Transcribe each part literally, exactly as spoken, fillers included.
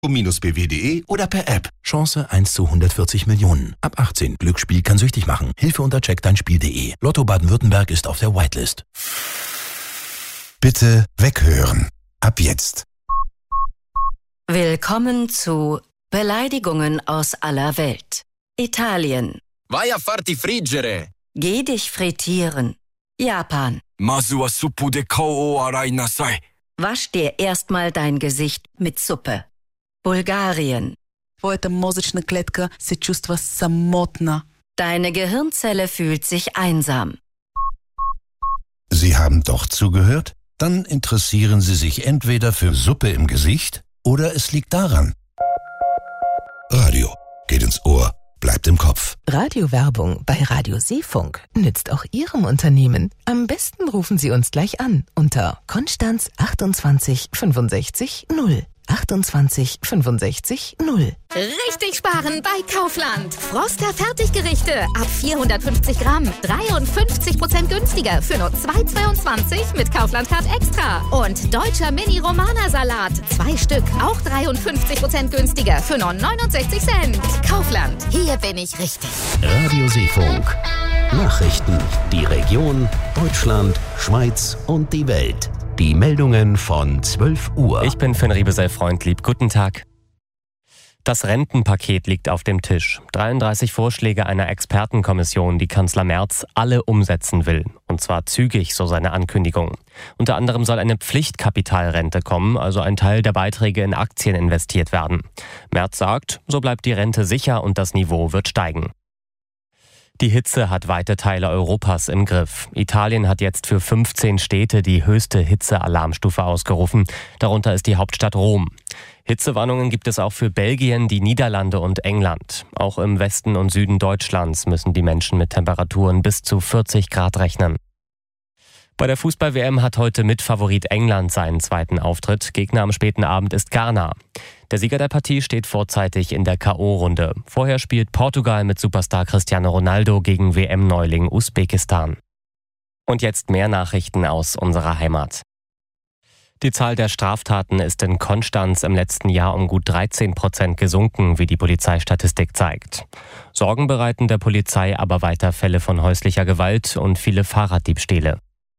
b w punkt de oder per App. Chance eins zu hundertvierzig Millionen. Ab achtzehn. Glücksspiel kann süchtig machen. Hilfe unter check dein Spiel punkt de. Lotto Baden-Württemberg ist auf der Whitelist. Bitte weghören. Ab jetzt. Willkommen zu Beleidigungen aus aller Welt. Italien. Vai a farti friggere. Geh dich frittieren. Japan. Masu wa suppu de kao o arai nasai. Wasch dir erstmal dein Gesicht mit Suppe. Bulgarien. Твоята мозъчна клетка се чувства самотна. Deine Gehirnzelle fühlt sich einsam. Sie haben doch zugehört? Dann interessieren Sie sich entweder für Suppe im Gesicht oder es liegt daran. Radio geht ins Ohr, bleibt im Kopf. Radiowerbung bei Radio Seefunk nützt auch Ihrem Unternehmen. Am besten rufen Sie uns gleich an unter Konstanz achtundzwanzig fünfundsechzig null. achtundzwanzig fünfundsechzig null. Richtig sparen bei Kaufland. Froster Fertiggerichte ab vierhundertfünfzig Gramm. dreiundfünfzig Prozent günstiger für nur zwei Euro zweiundzwanzig mit Kaufland Card Extra. Und deutscher Mini-Romana-Salat. Zwei Stück, auch dreiundfünfzig Prozent günstiger für nur neunundsechzig Cent. Kaufland, hier bin ich richtig. Radio Seefunk. Nachrichten. Die Region, Deutschland, Schweiz und die Welt. Die Meldungen von zwölf Uhr. Ich bin Finn Riebesell-Freundlieb. Guten Tag. Das Rentenpaket liegt auf dem Tisch. dreiunddreißig Vorschläge einer Expertenkommission, die Kanzler Merz alle umsetzen will. Und zwar zügig, so seine Ankündigung. Unter anderem soll eine Pflichtkapitalrente kommen, also ein Teil der Beiträge in Aktien investiert werden. Merz sagt, so bleibt die Rente sicher und das Niveau wird steigen. Die Hitze hat weite Teile Europas im Griff. Italien hat jetzt für fünfzehn Städte die höchste Hitzealarmstufe ausgerufen. Darunter ist die Hauptstadt Rom. Hitzewarnungen gibt es auch für Belgien, die Niederlande und England. Auch im Westen und Süden Deutschlands müssen die Menschen mit Temperaturen bis zu vierzig Grad rechnen. Bei der Fußball-W M hat heute Mitfavorit England seinen zweiten Auftritt. Gegner am späten Abend ist Ghana. Der Sieger der Partie steht vorzeitig in der K O-Runde. Vorher spielt Portugal mit Superstar Cristiano Ronaldo gegen W M-Neuling Usbekistan. Und jetzt mehr Nachrichten aus unserer Heimat. Die Zahl der Straftaten ist in Konstanz im letzten Jahr um gut dreizehn Prozent gesunken, wie die Polizeistatistik zeigt. Sorgen bereiten der Polizei aber weiter Fälle von häuslicher Gewalt und viele Fahrraddiebstähle.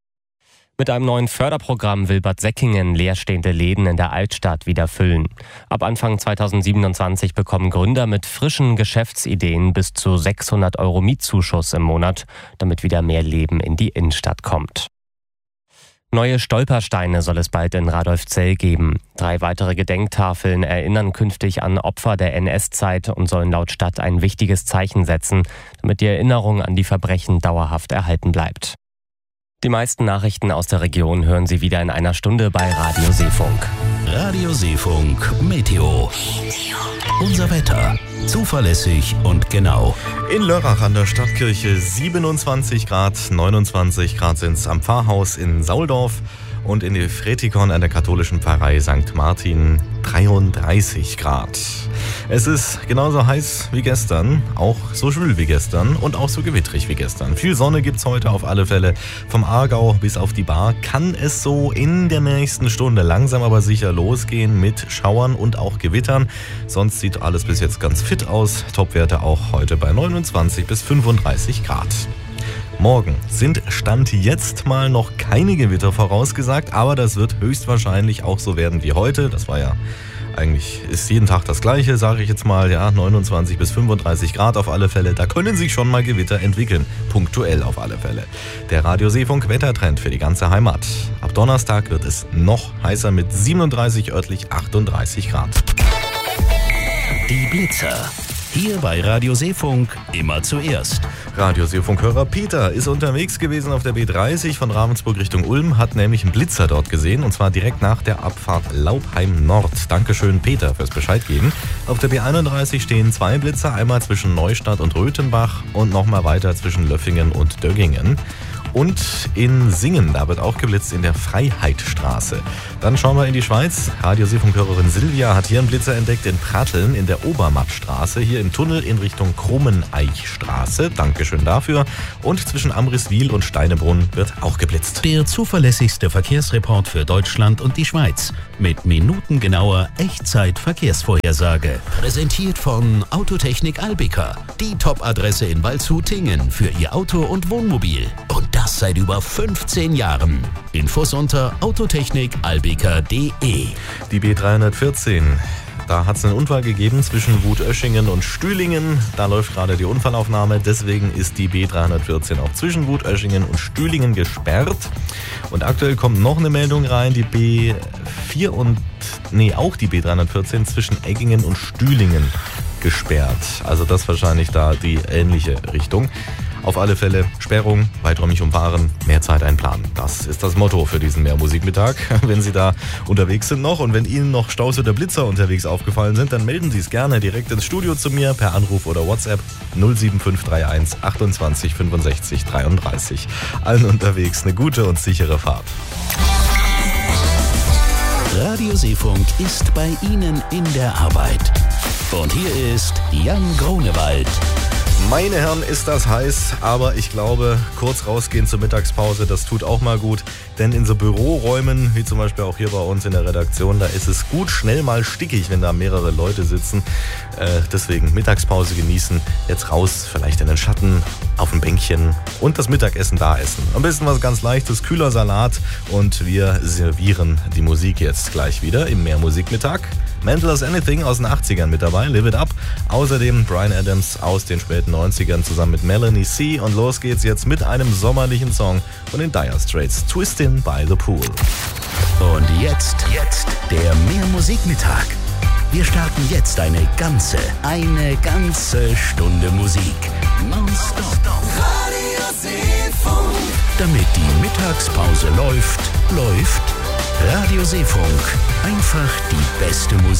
Mit einem neuen Förderprogramm will Bad Säckingen leerstehende Läden in der Altstadt wieder füllen. Ab Anfang zweitausendsiebenundzwanzig bekommen Gründer mit frischen Geschäftsideen bis zu sechshundert Euro Mietzuschuss im Monat, damit wieder mehr Leben in die Innenstadt kommt. Neue Stolpersteine soll es bald in Radolfzell geben. Drei weitere Gedenktafeln erinnern künftig an Opfer der N S-Zeit und sollen laut Stadt ein wichtiges Zeichen setzen, damit die Erinnerung an die Verbrechen dauerhaft erhalten bleibt. Die meisten Nachrichten aus der Region hören Sie wieder in einer Stunde bei Radio Seefunk. Radio Seefunk Meteo. Unser Wetter. Zuverlässig und genau. In Lörrach an der Stadtkirche siebenundzwanzig Grad, neunundzwanzig Grad sind es am Pfarrhaus in Sauldorf und in Fretikon an der katholischen Pfarrei Sankt Martin dreiunddreißig Grad. Es ist genauso heiß wie gestern, auch so schwül wie gestern und auch so gewittrig wie gestern. Viel Sonne gibt's heute auf alle Fälle. Vom Aargau bis auf die Bar kann es so in der nächsten Stunde langsam aber sicher losgehen mit Schauern und auch Gewittern. Sonst sieht alles bis jetzt ganz fit aus. Topwerte auch heute bei neunundzwanzig bis fünfunddreißig Grad. Morgen sind Stand jetzt mal noch keine Gewitter vorausgesagt, aber das wird höchstwahrscheinlich auch so werden wie heute. Das war ja eigentlich, ist jeden Tag das Gleiche, sage ich jetzt mal, ja, neunundzwanzig bis fünfunddreißig Grad auf alle Fälle. Da können sich schon mal Gewitter entwickeln, punktuell auf alle Fälle. Der Radio Seefunk Wettertrend für die ganze Heimat. Ab Donnerstag wird es noch heißer mit siebenunddreißig, örtlich achtunddreißig Grad. Die Blitzer. Hier bei Radio Seefunk immer zuerst. Radio Seefunk-Hörer Peter ist unterwegs gewesen auf der B dreißig von Ravensburg Richtung Ulm, hat nämlich einen Blitzer dort gesehen und zwar direkt nach der Abfahrt Laubheim Nord. Dankeschön Peter fürs Bescheid geben. Auf der B einunddreißig stehen zwei Blitzer, einmal zwischen Neustadt und Röthenbach und nochmal weiter zwischen Löffingen und Döggingen. Und in Singen, da wird auch geblitzt in der Freiheitstraße. Dann schauen wir in die Schweiz. Radio-Seefunkhörerin Silvia hat hier einen Blitzer entdeckt in Pratteln in der Obermattstraße, hier im Tunnel in Richtung Krummeneichstraße. Dankeschön dafür. Und zwischen Amriswil und Steinebrunn wird auch geblitzt. Der zuverlässigste Verkehrsreport für Deutschland und die Schweiz mit minutengenauer Echtzeit-Verkehrsvorhersage. Präsentiert von Autotechnik Albica, die Top-Adresse in Waldshut-Tingen für Ihr Auto und Wohnmobil. Und das seit über fünfzehn Jahren. Infos unter autotechnik albica punkt de. Die B dreihundertvierzehn. Da hat es einen Unfall gegeben zwischen Wutöschingen und Stühlingen. Da läuft gerade die Unfallaufnahme. Deswegen ist die B dreihundertvierzehn auch zwischen Wutöschingen und Stühlingen gesperrt. Und aktuell kommt noch eine Meldung rein. Die B vier und, nee, auch die B dreihundertvierzehn zwischen Eggingen und Stühlingen gesperrt. Also das wahrscheinlich da die ähnliche Richtung. Auf alle Fälle Sperrung, weiträumig umfahren, mehr Zeit einplanen. Das ist das Motto für diesen Mehrmusikmittag. Wenn Sie da unterwegs sind noch und wenn Ihnen noch Staus oder Blitzer unterwegs aufgefallen sind, dann melden Sie es gerne direkt ins Studio zu mir per Anruf oder WhatsApp null sieben fünf drei eins achtundzwanzig fünfundsechzig dreiunddreißig. Allen unterwegs eine gute und sichere Fahrt. Radio Seefunk ist bei Ihnen in der Arbeit. Und hier ist Jan Grunewald. Meine Herren, ist das heiß, aber ich glaube, kurz rausgehen zur Mittagspause, das tut auch mal gut. Denn in so Büroräumen, wie zum Beispiel auch hier bei uns in der Redaktion, da ist es gut schnell mal stickig, wenn da mehrere Leute sitzen. Äh, deswegen Mittagspause genießen, jetzt raus, vielleicht in den Schatten, auf ein Bänkchen und das Mittagessen da essen. Am besten was ganz Leichtes, kühler Salat und wir servieren die Musik jetzt gleich wieder im Mehrmusikmittag. Mental as Anything aus den achtzigern mit dabei, Live It Up. Außerdem Bryan Adams aus den späten neunzigern zusammen mit Melanie C. Und los geht's jetzt mit einem sommerlichen Song von den Dire Straits, Twistin' by the Pool. Und jetzt, jetzt der Mehrmusikmittag. Wir starten jetzt eine ganze, eine ganze Stunde Musik. Nonstop. Radio Seefunk. Damit die Mittagspause läuft, läuft Radio Seefunk. Einfach die beste Musik.